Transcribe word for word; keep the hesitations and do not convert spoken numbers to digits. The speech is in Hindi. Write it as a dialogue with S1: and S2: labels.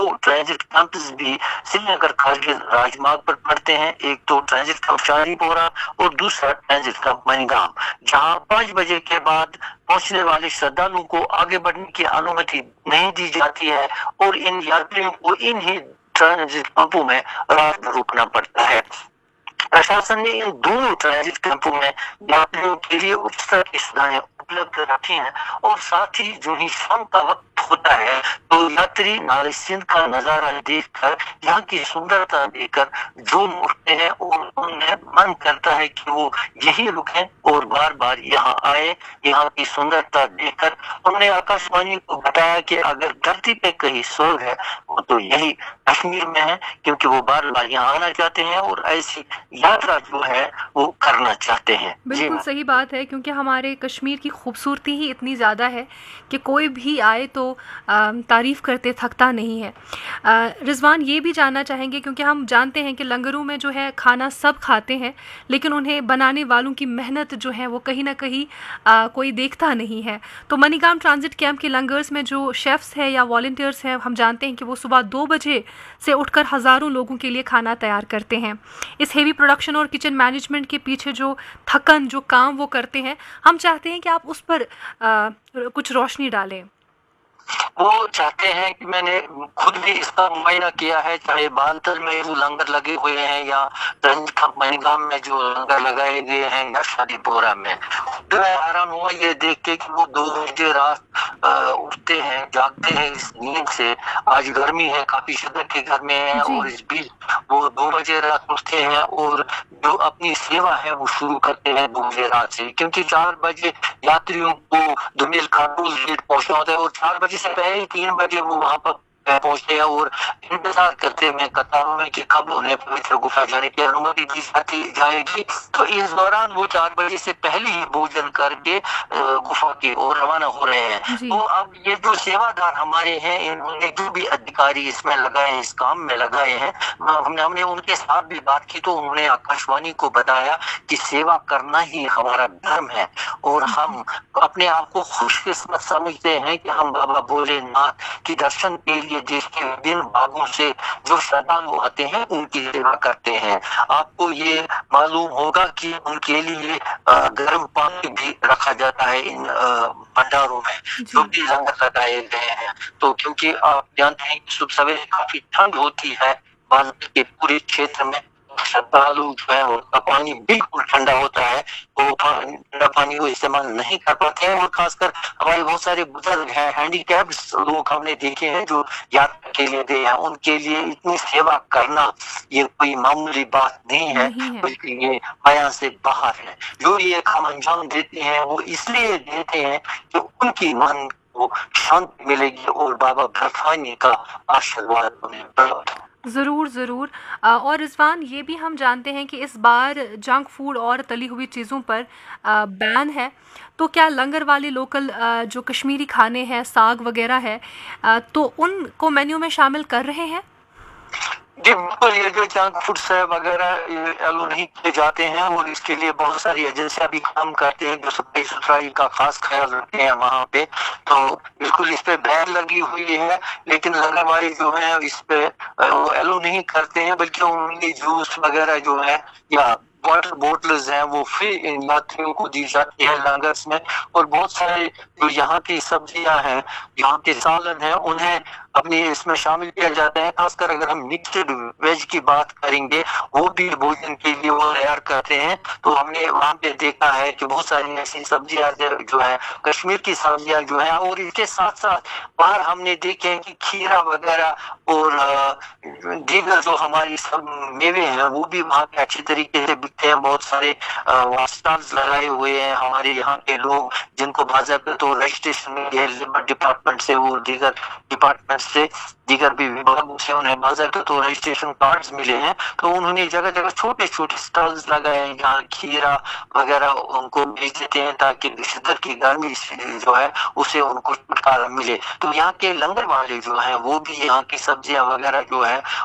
S1: दो ट्रांजिट कैंप्स भी श्रीनगर कारगिल राजमार्ग पर पड़ते हैं। एक तो ट्रांजिट कैंप शादीपोरा और दूसरा ट्रांजिट कैंप मनीगाम, जहां पाँच बजे के बाद पहुंचने वाले श्रद्धालुओं को आगे बढ़ने की अनुमति नहीं दी जाती है और इन यात्रियों को इन ही ट्रांजिट कैंपों में रात भर रुकना पड़ता है। प्रशासन ने इन दोनों ट्रांजिट कैंपों में यात्रियों के लिए उच्च स्तर की सुविधाएं उपलब्ध रखी हैं और साथ ही जो ही शाम का वक्त होता है तो यात्री नाले सिंध का नजारा देखकर, यहाँ की सुंदरता देखकर झूम उठते हैं और उन्हें मन करता है कि वो यही रुकें और बार बार यहाँ आए। यहाँ की सुंदरता देखकर उन्होंने आकाशवाणी को बताया कि अगर धरती पे कहीं स्वर्ग है वो तो यही कश्मीर में है, क्योंकि वो बार बार यहाँ आना चाहते हैं और ऐसी यात्रा जो है वो करना चाहते हैं।
S2: बिल्कुल सही बात है, क्योंकि हमारे कश्मीर की खूबसूरती ही इतनी ज़्यादा है कि कोई भी आए तो तारीफ़ करते थकता नहीं है। रिजवान, ये भी जानना चाहेंगे, क्योंकि हम जानते हैं कि लंगरों में जो है खाना सब खाते हैं, लेकिन उन्हें बनाने वालों की मेहनत जो है वो कहीं ना कहीं आ, कोई देखता नहीं है। तो मनीगाम ट्रांजिट कैंप के लंगर्स में जो शेफ़्स हैं या वॉलंटियर्स हैं, हम जानते हैं कि वो सुबह दो बजे से उठकर हज़ारों लोगों के लिए खाना तैयार करते हैं। इस हेवी प्रोडक्शन और किचन मैनेजमेंट के पीछे जो थकन, जो काम वो करते हैं, हम चाहते हैं कि आप उस पर आ, कुछ रोशनी डालें।
S1: वो चाहते हैं कि मैंने खुद भी इसका मुआयना किया है, चाहे बालतल में जो लंगर लगे हुए हैं या मनीगाम में जो लंगर लगाए गए हैं या शादीपोरा में, तो मैं हैरान हुआ ये देख के कि वो दो बजे रात उठते हैं, जागते हैं इस नींद से। आज गर्मी है, काफी शिद्दत की गर्मी है और इस बीच वो दो बजे रात उठते हैं और जो अपनी सेवा है वो शुरू करते हैं दो बजे रात से, क्योंकि चार बजे यात्रियों को दुमेल खाटूल गेट पहुंचना होता है और चार बजे से पहले तीन बजे वो वहां पर पहुंचते हैं और इंतजार करते हैं कतारों में कि कब उन्हें पवित्र गुफा जाने की अनुमति दी जाती जाएगी। तो इस दौरान वो चार बजे से पहले ही भोजन करके गुफा की ओर रवाना हो रहे हैं। तो अब ये जो सेवादार हमारे हैं, इन्होंने जो भी अधिकारी इसमें लगाए हैं, इस काम में लगाए हैं, हमने हमने उनके साथ भी बात की तो उन्होंने आकाशवाणी को बताया कि सेवा करना ही हमारा धर्म है और हम अपने आप को खुशकिस्मत समझते हैं कि हम बाबा भोलेनाथ के दर्शन के लिए देश के विभिन्न भागों से जो श्रद्धालु आते हैं उनकी सेवा करते हैं। आपको ये मालूम होगा कि उनके लिए गर्म पानी भी रखा जाता है इन भंडारों में जो भी लंगर लगाए गए हैं। तो क्योंकि आप जानते हैं कि सुबह सवेरे काफी ठंड होती है भारत के पूरे क्षेत्र में, श्रद्धालु जो है उनका पानी बिल्कुल ठंडा होता है, वो ठंडा पानी को इस्तेमाल नहीं कर पाते हैं और खासकर हमारे बहुत सारे बुजुर्ग हैं, हैंडीकैप्ड लोग हमने देखे हैं जो यात्रा के लिए गए हैं, उनके लिए इतनी सेवा करना ये कोई मामूली बात नहीं है, बल्कि ये माया से बाहर है। जो ये काम अंजाम देते हैं वो इसलिए देते हैं कि उनकी मन को शांति मिलेगी और बाबा बर्फानी का आशीर्वाद उन्हें प्राप्त।
S2: ज़रूर ज़रूर और रिजवान, ये भी हम जानते हैं कि इस बार जंक फूड और तली हुई चीज़ों पर बैन है, तो क्या लंगर वाले लोकल जो कश्मीरी खाने हैं, साग वगैरह है, तो उनको मेन्यू में शामिल कर रहे हैं?
S1: जी बिल्कुल, ये जो जंक फूड्स है वगैरह अलो नहीं किए जाते हैं और इसके लिए बहुत सारी एजेंसियां भी काम करते हैं जो सफाई सुथराई का खास ख्याल रखते हैं वहाँ पे। तो बिल्कुल इस पे बैन लगी हुई है, लेकिन लंगर वाले जो है इस पे अलो नहीं करते हैं, बल्कि उनकी जूस वगैरह जो है या वाटर बोटल्स हैं वो फ्री इन यात्रियों को दी जाती है लंगर्स में। और बहुत सारे जो यहाँ की सब्जियां हैं, यहाँ के सालन हैं, उन्हें अपनी इसमें शामिल किया जाता है। खासकर अगर हम मिक्सड वेज की बात करेंगे, वो भी भोजन के लिए वो तैयार करते हैं। तो हमने वहाँ पे देखा है कि बहुत सारी ऐसी सब्जियां जो है कश्मीर की सब्जियां जो है, और इसके साथ साथ बाहर हमने देखे हैं कि खीरा वगैरह और दीगर जो हमारी सब मेवे हैं वो भी वहाँ पे अच्छी तरीके से बिकते हैं। बहुत सारे स्टॉल्स लगाए हुए हैं हमारे यहाँ के लोग, जिनको बाज़ाब्ता तो रजिस्ट्रेशन मिली है डिपार्टमेंट से और दीगर डिपार्टमेंट से, दीगर भी विभागों से उन्हें बाज़ाब्ता तो रजिस्ट्रेशन कार्ड्स मिले हैं। तो उन्होंने जगह जगह छोटे छोटे स्टॉल्स लगाए हैं जहाँ खीरा वगैरह उनको बेच देते हैं ताकि शिद्दत की गर्मी जो है उसे उनको छुटकारा मिले। तो यहाँ के लंगर वाले जो है वो भी यहाँ की सब्जियां वगैरह जो है